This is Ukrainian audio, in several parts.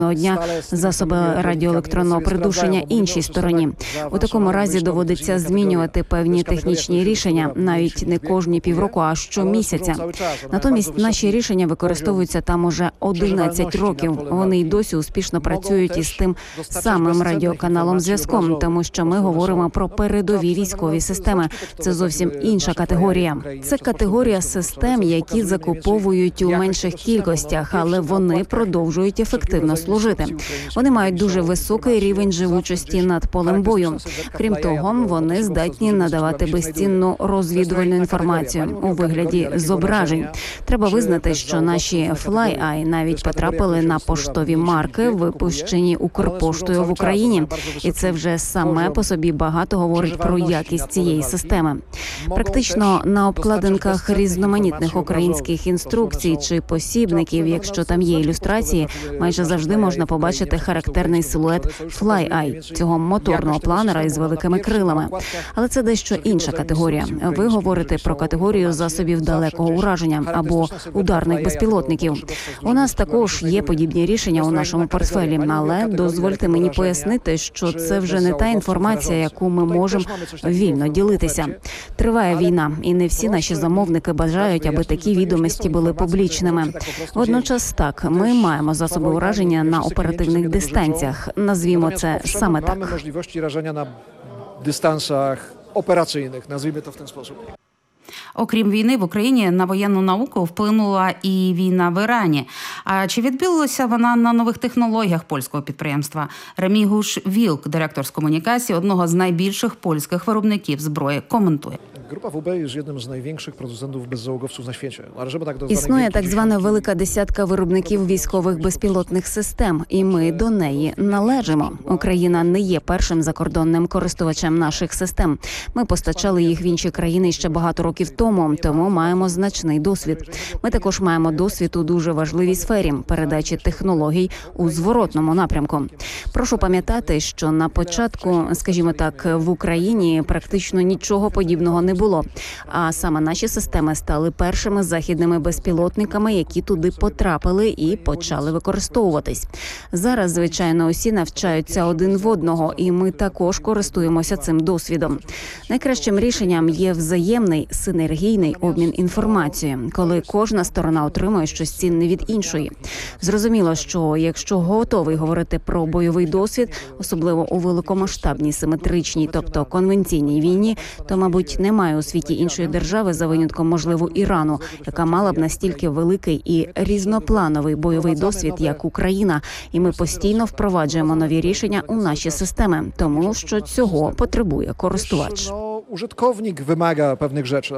дня засоби радіоелектронного придушення іншій стороні. У такому разі доводиться змінювати певні технічні рішення, навіть не кожні півроку, а щомісяця. Натомість наші рішення використовуються там уже 11 років. Вони й досі успішно працюють із тим самим радіоканалом зв'язком, тому що ми говоримо про передові військові системи. Це зовсім інша категорія. Це категорія систем, які закуповують у менших кількостях, але вони продовжують ефективно служити. Вони мають дуже високий рівень живучості над полем бою. Крім того, вони здатні надавати безцінну розвідувальну інформацію у вигляді зображень. Треба визнати, що наші FlyEye навіть потрапили на поштові марки, випущені Укрпоштою в Україні. І це вже саме по собі багато говорить про якість цієї системи. Практично на обкладинках різноманітних українських інструкцій чи посібників, якщо там є ілюстрації, майже завжди можна побачити характерний силует FlyEye, цього моторного планера із великими крилами. Але це дещо інша категорія. Ви говорите про категорію засобів далекого ураження або ударних безпілотників. У нас також є подібні рішення у нашому портфелі, але дозвольте мені пояснити, що це вже не та інформація, яку ми можемо вільно ділитися. Триває війна, і не всі наші замовники бажають, аби такі відомості були публічними. Водночас так, ми маємо засоби ураження на оперативних дистанціях. Назвімо це саме так. Mamy możliwości rażenia na dystansach operacyjnych, nazwijmy to w ten sposób. Окрім війни в Україні, на воєнну науку вплинула і війна в Ірані. А чи відбилася вона на нових технологіях польського підприємства? Ремігуш Вілк, директор з комунікації одного з найбільших польських виробників зброї, коментує. Grupa WB jest jednym z największych producentów bezzałogowców na świecie. Існує так звана велика десятка виробників військових безпілотних систем, і ми до неї належимо. Україна не є першим закордонним користувачем наших систем. Ми постачали їх в інші країни ще багато років тому маємо значний досвід. Ми також маємо досвід у дуже важливій сфері – передачі технологій у зворотному напрямку. Прошу пам'ятати, що на початку, скажімо так, в Україні практично нічого подібного не було. А саме наші системи стали першими західними безпілотниками, які туди потрапили і почали використовуватись. Зараз, звичайно, усі навчаються один в одного, і ми також користуємося цим досвідом. Найкращим рішенням є взаємний синергійний обмін інформацією, коли кожна сторона отримує щось цінне від іншої. Зрозуміло, що якщо готовий говорити про бойовий досвід, особливо у великомасштабній, симетричній, тобто конвенційній війні, то, мабуть, немає у світі іншої держави, за винятком, можливо, Ірану, яка мала б настільки великий і різноплановий бойовий досвід, як Україна. І ми постійно впроваджуємо нові рішення у наші системи, тому що цього потребує користувач. Użytkownik wymaga pewnych rzeczy.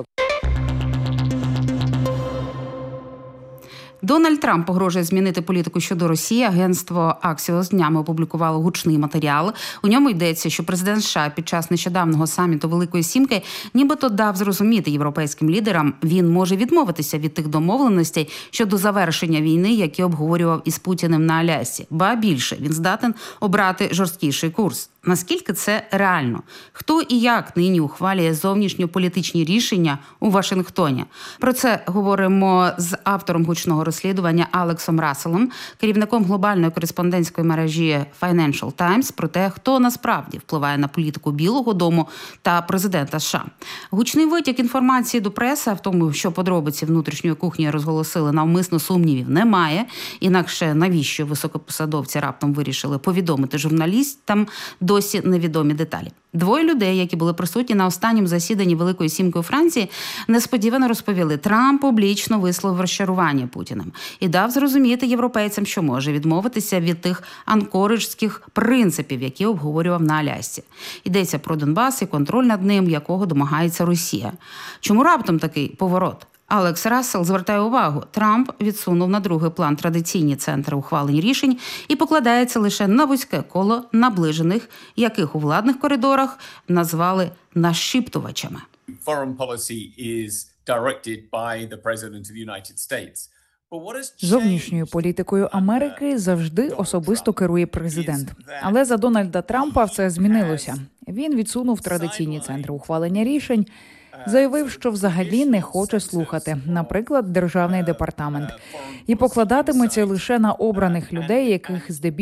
Дональд Трамп погрожує змінити політику щодо Росії. Агентство Axios днями опублікувало гучний матеріал. У ньому йдеться, що президент США під час нещодавнього саміту Великої Сімки нібито дав зрозуміти європейським лідерам, він може відмовитися від тих домовленостей щодо завершення війни, які обговорював із Путіним на Алясці. Ба більше, він здатен обрати жорсткіший курс. Наскільки це реально? Хто і як нині ухвалює зовнішньополітичні рішення у Вашингтоні? Про це говоримо з автором гучного розслідування Алексом Расселом, керівником глобальної кореспондентської мережі Financial Times, про те, хто насправді впливає на політику Білого дому та президента США. Гучний витік інформації до преси, в тому, що подробиці внутрішньої кухні розголосили навмисно, сумнівів немає. Інакше навіщо високопосадовці раптом вирішили повідомити журналістам досі невідомі деталі. Двоє людей, які були присутні на останньому засіданні Великої Сімки у Франції, несподівано розповіли, Трамп публічно висловив розчарування Путіним і дав зрозуміти європейцям, що може відмовитися від тих анкориджських принципів, які обговорював на Алясці. Йдеться про Донбас і контроль над ним, якого домагається Росія. Чому раптом такий поворот? Алекс Рассел звертає увагу, Трамп відсунув на другий план традиційні центри ухвалень рішень і покладається лише на вузьке коло наближених, яких у владних коридорах назвали нашіптувачами. Foreign policy is directed by the President of the United States. Зовнішньою політикою Америки завжди особисто керує президент. Але за Дональда Трампа все змінилося. Він відсунув традиційні центри ухвалення рішень заявив, що взагалі не хоче слухати, наприклад, державний департамент, і покладатиметься лише на обраних людей, яких здебільшого